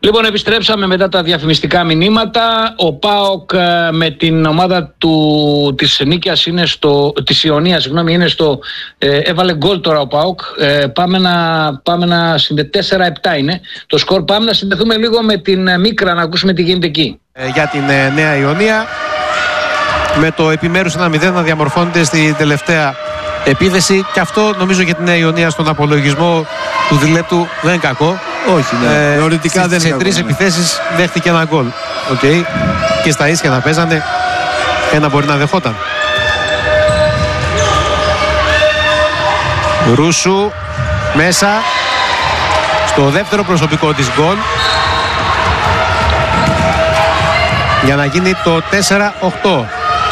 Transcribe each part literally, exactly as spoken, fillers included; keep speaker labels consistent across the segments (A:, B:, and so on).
A: Λοιπόν, επιστρέψαμε μετά τα διαφημιστικά μηνύματα. Ο ΠΑΟΚ με την ομάδα του, της Νίκαιας είναι στο, της Ιωνίας, συγγνώμη, είναι στο, ε, έβαλε γκολ τώρα ο ΠΑΟΚ. Ε, πάμε να, πάμε να συνδε, τέσσερα επτά είναι το σκορ. Πάμε να συνδεθούμε λίγο με την Μίκρα να ακούσουμε τι γίνεται εκεί.
B: Ε, για την ε, Νέα Ιωνία, με το επιμέρους ένα μηδέν να διαμορφώνεται στην τελευταία επίθεση, και αυτό νομίζω για την Νέα Ιωνία στον απολογισμό του διλέπτου δεν είναι κακό.
C: Όχι, ναι. Ε, Θεωρητικά δεν είναι κακό.
B: Σε τρεις
C: ναι.
B: επιθέσεις δέχτηκε ένα γκολ. Okay. Και στα ίσια να παίζανε, ένα μπορεί να δεχόταν. Ρούσου μέσα στο δεύτερο προσωπικό της γκολ για να γίνει το τέσσερα οκτώ.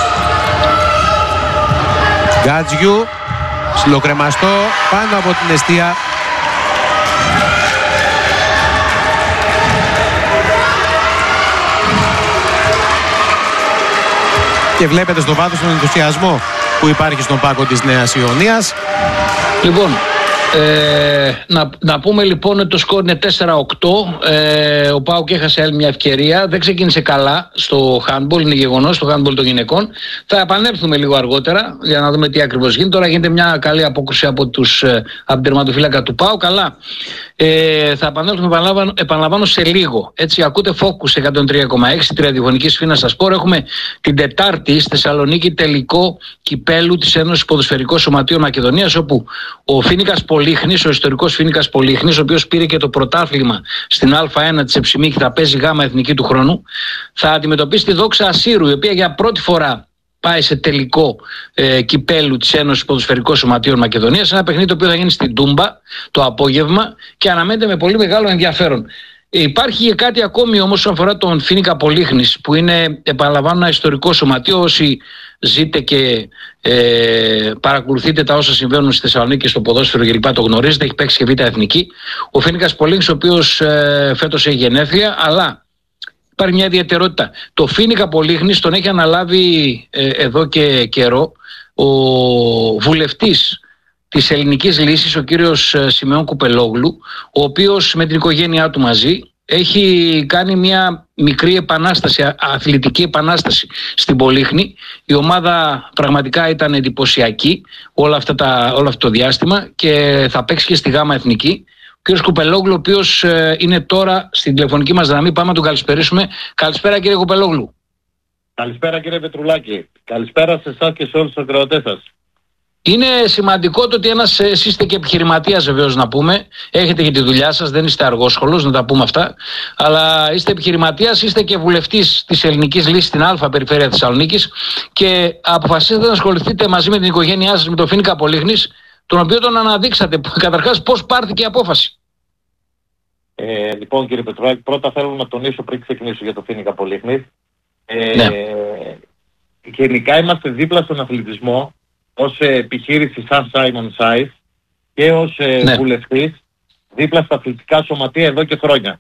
B: Γκάτζιου, ψιλοκρεμαστό πάνω από την εστία. Και βλέπετε στο βάθος τον ενθουσιασμό που υπάρχει στον πάγκο της Νέας Ιωνίας.
A: Λοιπόν, ε, να, να πούμε λοιπόν ότι το σκορ είναι τέσσερα οκτώ. Ε, ο ΠΑΟΚ έχασε άλλη μια ευκαιρία. Δεν ξεκίνησε καλά στο handball, είναι γεγονός, στο handball των γυναικών. Θα επανέλθουμε λίγο αργότερα για να δούμε τι ακριβώς γίνεται. Τώρα γίνεται μια καλή απόκριση από, τους, από την τερματοφύλακα του ΠΑΟΚ. Αλλά ε, θα επανέλθουμε, επαναλαμβάνω, επαναλαμβάνω σε λίγο. Έτσι, ακούτε Focus εκατόν τρία κόμμα έξι, τριαδιαφωνική σφήνα στα σπορ. Έχουμε την Τετάρτη στη Θεσσαλονίκη τελικό κυπέλου της Ένωσης Ποδοσφαιρικών Σωματείων Μακεδονίας, όπου ο Φοίνικας Πολύχνης, ο ιστορικός Φοίνικας Πολύχνης, ο οποίος πήρε και το πρωτάθλημα στην Α1 της Εψημίκη, θα παίζει γάμα εθνική του χρόνου, θα αντιμετωπίσει τη Δόξα Ασσύρου, η οποία για πρώτη φορά πάει σε τελικό ε, κυπέλου της Ένωσης Ποδοσφαιρικών Σωματείων Μακεδονίας. Ένα παιχνίδι το οποίο θα γίνει στην Τούμπα το απόγευμα και αναμένεται με πολύ μεγάλο ενδιαφέρον. Ε, υπάρχει και κάτι ακόμη όμως όσον αφορά τον Φοίνικα Πολύχνης, που είναι, επαναλαμβάνω, ένα ιστορικό σωματείο. Όσοι ζείτε και ε, παρακολουθείτε τα όσα συμβαίνουν στη Θεσσαλονίκη στο ποδόσφαιρο κλπ. Το γνωρίζετε, έχει παίξει και β' εθνική. Ο Φοίνικας Πολύχνης, ο οποίος ε, φέτος έχει γενέθλια, αλλά υπάρχει μια ιδιαιτερότητα. Το Φοίνικα Πολύχνης τον έχει αναλάβει ε, εδώ και καιρό ο βουλευτής της Ελληνικής Λύσης, ο κύριος Σιμεών Κουπελόγλου, ο οποίος με την οικογένειά του μαζί έχει κάνει μια μικρή επανάσταση, αθλητική επανάσταση στην Πολύχνη. Η ομάδα πραγματικά ήταν εντυπωσιακή όλα, αυτά τα, όλο αυτό το διάστημα και θα παίξει και στη γάμα εθνική. Ο κύριος Κουπελόγλου, ο οποίος ε, είναι τώρα στην τηλεφωνική μας γραμμή, πάμε να τον καλησπερίσουμε. Καλησπέρα κύριε Κουπελόγλου.
D: Καλησπέρα κύριε Πετρουλάκη. Καλησπέρα σε εσάς και σε όλους τους ακροατές σας.
A: Είναι σημαντικό το ότι ένας, εσείς είστε και επιχειρηματίας βεβαίως να πούμε, έχετε και τη δουλειά σας, δεν είστε αργόσχολος, να τα πούμε αυτά, αλλά είστε επιχειρηματίας, είστε και βουλευτής της Ελληνικής Λύσης στην Α Περιφέρεια Θεσσαλονίκης και αποφασίσατε να ασχοληθείτε μαζί με την οικογένειά σας με τον Φοίνικα Πολύχνης, τον οποίο τον αναδείξατε. Καταρχάς, πώς πάρθηκε η απόφαση?
D: Ε, λοιπόν κύριε Πετρουλάκη, πρώτα θέλω να τονίσω πριν ξεκινήσω για τον Φοίνικα Πολύχνη. Ε, ναι. Γενικά είμαστε δίπλα στον αθλητισμό ως επιχείρηση σαν Simon Size και ως ναι. βουλευτής δίπλα στα αθλητικά σωματεία εδώ και χρόνια.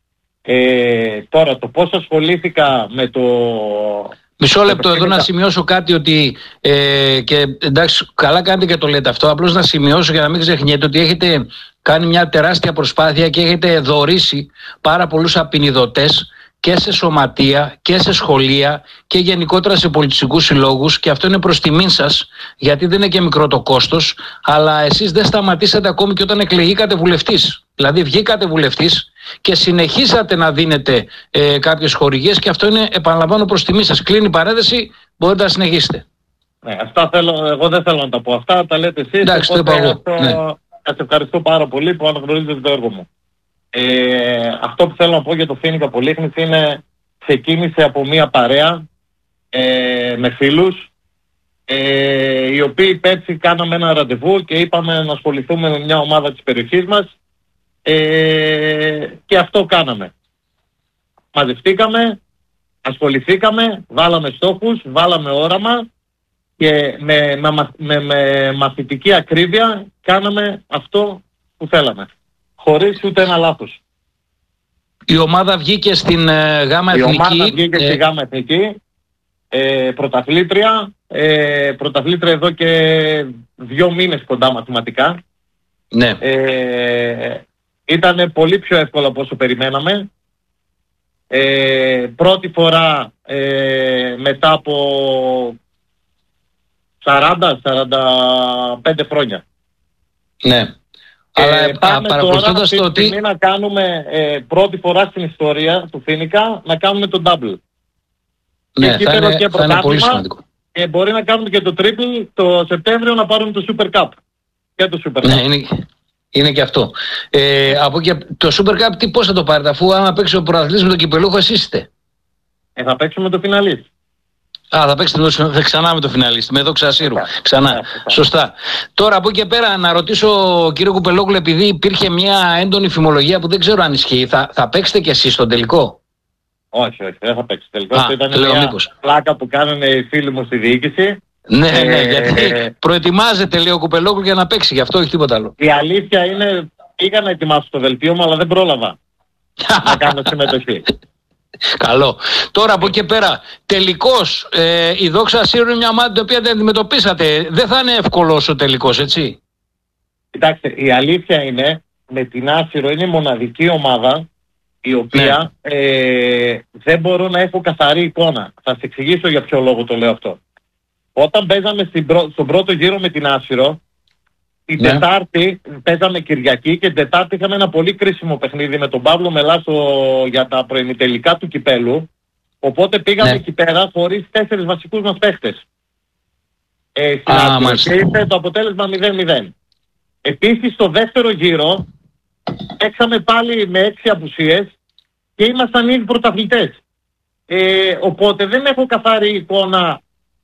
D: Ε, τώρα το πώς ασχολήθηκα με το...
A: Μισό λεπτό εδώ να σημειώσω κάτι ότι ε, και εντάξει καλά κάνετε και το λέτε αυτό, απλώς να σημειώσω για να μην ξεχνιέτε ότι έχετε κάνει μια τεράστια προσπάθεια και έχετε δωρήσει πάρα πολλούς απεινιδωτές και σε σωματεία και σε σχολεία και γενικότερα σε πολιτιστικούς συλλόγους, και αυτό είναι προς τιμήν σας, γιατί δεν είναι και μικρό το κόστος, αλλά εσείς δεν σταματήσατε ακόμη και όταν εκλεγήκατε βουλευτής. Δηλαδή βγήκατε βουλευτής και συνεχίσατε να δίνετε ε, κάποιες χορηγίες, και αυτό είναι, επαναλαμβάνω, προς τιμή σας. Κλείνει η παρένθεση, μπορείτε να συνεχίσετε.
D: Ναι, αυτά θέλω, εγώ δεν θέλω να τα πω αυτά, τα λέτε εσείς.
A: Εντάξει, το είπα εγώ. Ναι.
D: Σας ευχαριστώ πάρα πολύ που αναγνωρίζετε το έργο μου. Ε, αυτό που θέλω να πω για το Φοίνικα Πολύχνης είναι, ξεκίνησε από μια παρέα ε, με φίλους ε, οι οποίοι πέρσι κάναμε ένα ραντεβού και είπαμε να ασχοληθούμε με μια ομάδα της περιοχής μας ε, και αυτό κάναμε. Μαζευτήκαμε, ασχοληθήκαμε, βάλαμε στόχους, βάλαμε όραμα και με, με, με, με μαθητική ακρίβεια κάναμε αυτό που θέλαμε. Χωρίς ούτε ένα λάθος.
A: Η ομάδα βγήκε στην ε, γάμα
D: η
A: εθνική.
D: Η ομάδα βγήκε ε... στη γάμα εθνική. Ε, πρωταθλήτρια. Ε, πρωταθλήτρια εδώ και δύο μήνες κοντά μαθηματικά.
A: Ναι.
D: Ε, ήταν πολύ πιο εύκολο από όσο περιμέναμε. Ε, πρώτη φορά ε, μετά από σαράντα σαράντα πέντε χρόνια.
A: Ναι.
D: Ε,
A: Αλλά
D: πάμε τώρα αυτή
A: το
D: τη στιγμή
A: ότι...
D: να κάνουμε ε, πρώτη φορά στην ιστορία του Φίνικα να κάνουμε το double.
A: Ναι,
D: και
A: θα είναι,
D: και
A: θα είναι πολύ σημαντικό.
D: Και μπορεί να κάνουμε και το triple το Σεπτέμβριο να πάρουμε το Super Cup. Και το Super Cup.
A: Ναι, είναι, είναι και αυτό. Ε, από και, το Super Cup τι, πώς θα το πάρετε, αφού άμα παίξει ο πρωταθλητής με τον κυπελούχο εσείς είστε?
D: Ε, θα παίξουμε το φιναλίστ.
A: Α, θα παίξετε το, ξανά με το φιναλίστ, με δόξα Ασύρου. Ξανά.
D: Yeah,
A: Σωστά. Τώρα από εκεί και πέρα να ρωτήσω, κύριο Κουπελόγλου, επειδή υπήρχε μια έντονη φημολογία που δεν ξέρω αν ισχύει, θα, θα παίξετε κι εσείς στον τελικό?
D: Όχι, όχι, δεν θα παίξει τελικό.
A: Α,
D: αυτό ήταν
A: λέω,
D: μια
A: μήπως.
D: πλάκα που κάνουν οι φίλοι μου στη διοίκηση.
A: Ναι, ε, ναι, γιατί
D: ε,
A: προετοιμάζεται, λέει ο Κουπελόγλου, για να παίξει, γι' αυτό όχι τίποτα άλλο.
D: Η αλήθεια είναι, πήγα να ετοιμάσω το δελτίο μου, αλλά δεν πρόλαβα να κάνω συμμετοχή.
A: Καλό. Τώρα από εκεί και πέρα, τελικώς ε, η Δόξα Ασύρου είναι μια ομάδα την οποία δεν αντιμετωπίσατε. Δεν θα είναι εύκολος ο τελικός, έτσι?
D: Κοιτάξτε, η αλήθεια είναι, με την Άσυρο είναι η μοναδική ομάδα η οποία ναι. ε, δεν μπορώ να έχω καθαρή εικόνα. Θα σας εξηγήσω για ποιο λόγο το λέω αυτό. Όταν παίζαμε στην πρω... στον πρώτο γύρο με την Άσυρο, την ναι. Τετάρτη παίζαμε Κυριακή και την Τετάρτη είχαμε ένα πολύ κρίσιμο παιχνίδι με τον Παύλο Μελάσο για τα προημιτελικά του κυπέλου. Οπότε πήγαμε ναι. εκεί πέρα χωρίς τέσσερις βασικούς μας παίχτες. Ε, στην Άσυρο και ήρθε το αποτέλεσμα μηδέν μηδέν. Επίσης στο δεύτερο γύρο παίξαμε πάλι με έξι απουσίες και ήμασταν ήδη πρωταθλητές. Ε, οπότε δεν έχω καθαρή εικόνα,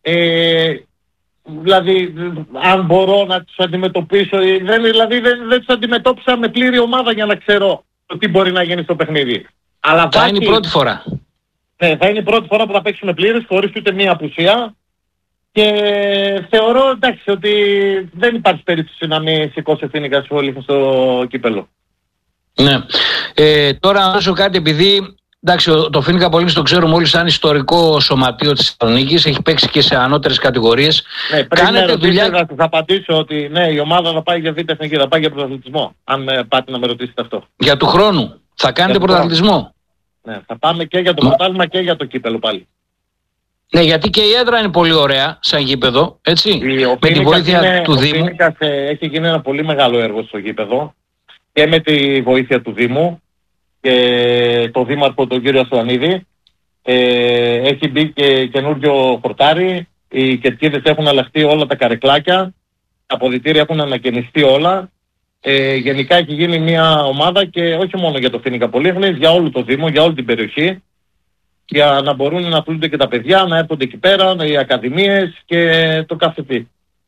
D: ε, δηλαδή αν μπορώ να τους αντιμετωπίσω. Δεν, δηλαδή δεν, δεν τους αντιμετώπισα με πλήρη ομάδα για να ξέρω το τι μπορεί να γίνει στο παιχνίδι. Αλλά
A: θα
D: βάσει,
A: είναι η πρώτη φορά.
D: Ναι, θα είναι η πρώτη φορά που θα παίξουμε πλήρες χωρίς ούτε μία απουσία. Και θεωρώ εντάξει ότι δεν υπάρχει περίπτωση να μην σηκώσει ο Φίνικας όλοι στο κύπελο.
A: Ναι. Ε, τώρα να δώσω κάτι, επειδή εντάξει, το Φίνικα πολύ το ξέρουμε όλοι σαν ιστορικό σωματείο της Θεσσαλονίκης, έχει παίξει και σε ανώτερες κατηγορίες.
D: Ναι, πριν
A: κάνετε
D: με
A: δουλειά...
D: θα σας απαντήσω ότι ναι, η ομάδα θα πάει για β' εθνική, θα πάει για πρωταθλητισμό. Αν ε, πάτε να με ρωτήσετε αυτό.
A: Για του χρόνου θα κάνετε πρωταθλητισμό?
D: Ναι, θα πάμε και για το πρωτάθλημα και για το κύπελο πάλι.
A: Ναι, γιατί και η έδρα είναι πολύ ωραία σαν γήπεδο, έτσι,
D: η,
A: με τη βοήθεια είναι, του
D: ο
A: Δήμου. Ο
D: Φίνικας ε, έχει γίνει ένα πολύ μεγάλο έργο στο γήπεδο και με τη βοήθεια του Δήμου και το Δήμαρχο τον κύριο Ασουανίδη. Ε, έχει μπει και καινούριο χορτάρι, οι κερκίδες έχουν αλλάχτεί όλα τα καρεκλάκια, τα αποδυτήρια έχουν ανακαινιστεί όλα. Ε, γενικά έχει γίνει μια ομάδα και όχι μόνο για το Φίνικα Πολύχνης, για όλο το Δήμο, για όλη την περιοχή, για να μπορούν να πλούνται και τα παιδιά, να έρχονται εκεί πέρα, οι ακαδημίες και το κάθε τι.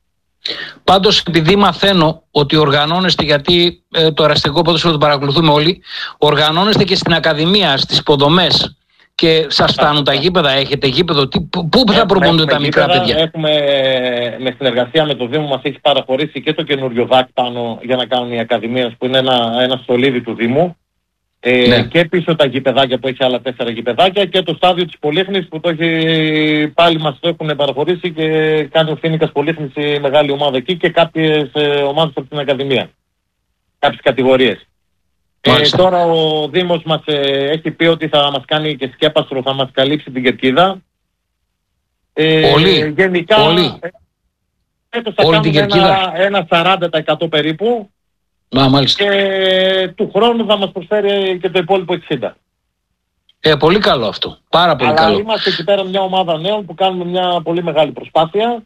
A: Πάντως, επειδή μαθαίνω ότι οργανώνεστε, γιατί ε, το αεραστικό ποδόσφαιρο το παρακολουθούμε όλοι, οργανώνεστε και στην Ακαδημία, στις υποδομές και σας φτάνουν τα γήπεδα, έχετε γήπεδο, τι, πού θα προπονούνται τα μικρά
D: γήπεδα,
A: παιδιά?
D: Έχουμε με συνεργασία με το Δήμο μας έχει παραχωρήσει και το καινούριο δάκ πάνω για να κάνουν οι ακαδημίες που είναι ένα, ένα στολίδι του Δήμου. Ε, ναι. Και πίσω τα γηπεδάκια που έχει άλλα τέσσερα γηπεδάκια και το στάδιο της Πολύχνης που το έχει, πάλι μας το έχουν παραχωρήσει και κάνει ο Φίνικας Πολύχνης η μεγάλη ομάδα εκεί και κάποιες ε, ομάδες από την Ακαδημία. Κάποιες κατηγορίες. Ε, τώρα ο Δήμος μας ε, έχει πει ότι θα μας κάνει και σκέπαστρο, θα μας καλύψει την κερκίδα. Ε,
A: Πολύ.
D: Γενικά
A: Πολύ.
D: Ε, θα κάνουμε ένα, ένα σαράντα τοις εκατό περίπου.
A: Μα, μάλιστα.
D: Και του χρόνου θα μας προσφέρει και το υπόλοιπο εξήντα.
A: Ε, πολύ καλό αυτό. Πάρα πολύ
D: Αλλά
A: καλό.
D: είμαστε εκεί πέρα μια ομάδα νέων που κάνουμε μια πολύ μεγάλη προσπάθεια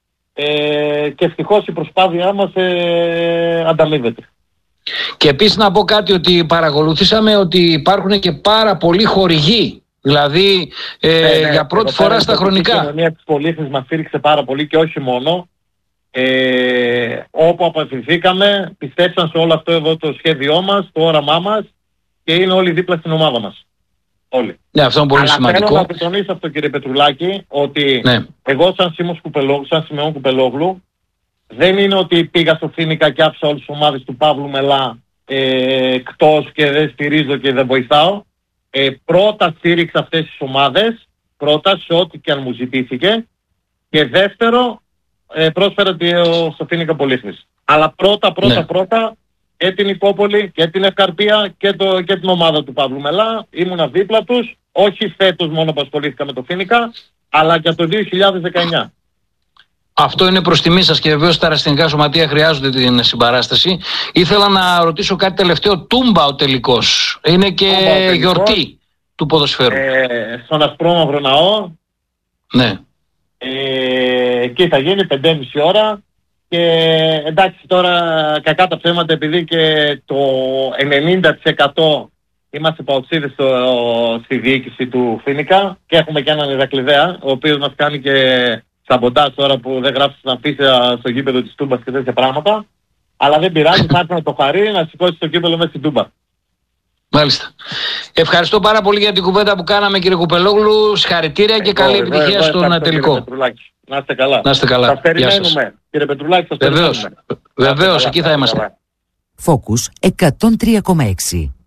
D: ε, και ευτυχώς η προσπάθειά μας ε, ανταμείβεται. Και
A: επίσης να πω κάτι, ότι παρακολουθήσαμε ότι υπάρχουν και πάρα πολλοί χορηγοί. Δηλαδή ε, ναι, ναι, για πρώτη φορά στα χρονικά.
D: Η κοινωνία της Πολύχνης μας στήριξε πάρα πολύ και όχι μόνο. Ε, όπου απευθυνθήκαμε πιστέψαν σε όλο αυτό εδώ το σχέδιό μας, το όραμά μας και είναι όλοι δίπλα στην ομάδα μας. Όλοι.
A: Ναι, αυτό είναι πολύ
D: Αλλά
A: σημαντικό.
D: θέλω να επιτονίσω αυτό, κύριε Πετρουλάκη, ότι ναι. εγώ σαν Σίμος Κουπελόγλου, σαν Σημεών Κουπελόγλου, δεν είναι ότι πήγα στο Φίνικα και άφησα όλες τις ομάδες του Παύλου Μελά ε, εκτός και δεν στηρίζω και δεν βοηθάω. Ε, πρώτα στήριξα αυτές τις ομάδες, πρώτα σε ό,τι και αν μου ζητήθηκε, και δεύτερο ε, πρόσφερα στο Φίνικα Πολύχνης. Αλλά πρώτα, πρώτα, ναι. πρώτα και την Νικόπολη και την Ευκαρπία και, το, και την ομάδα του Παύλου Μελά. Ήμουνα δίπλα τους, όχι φέτος μόνο που ασχολήθηκα με το Φοίνικα, αλλά και το δύο χιλιάδες δεκαεννιά.
A: Αυτό είναι προς τιμή σας και βεβαίως τα αεραστεχνικά σωματεία χρειάζονται την συμπαράσταση. Ήθελα να ρωτήσω κάτι τελευταίο. Τούμπα ο τελικός. Είναι και τελικός, γιορτή του ποδοσφαίρου.
D: Ε, στον Ασπρόμαυρο Ναό.
A: Ναι.
D: Ε, εκεί θα γίνει πέντε και μισή ώρα. Και εντάξει, τώρα κακά τα ψέματα, επειδή και το ενενήντα τοις εκατό είμαστε παοξίδες στη διοίκηση του Φοίνικα και έχουμε και έναν Ηρακλειδέα, ο οποίος μας κάνει και σαμποντάζ τώρα που δεν γράψει στην αφίσια στο γήπεδο της Τούμπας και τέτοια πράγματα. Αλλά δεν πειράζει, θα έρθει να το χαρεί να σηκώσει το κύπελο μέσα στην Τούμπα.
A: Μάλιστα. Ευχαριστώ πάρα πολύ για την κουβέντα που κάναμε, κύριε Κουπελόγλου. Συγχαρητήρια και καλή επιτυχία στον τελικό.
D: Να είστε καλά.
A: Να είστε καλά.
D: Σας περιμένουμε. Κύριε Πετρουλάκη, σας περιμένουμε.
A: Βεβαίως, εκεί θα είμαστε.
E: Focus εκατόν τρία κόμμα έξι.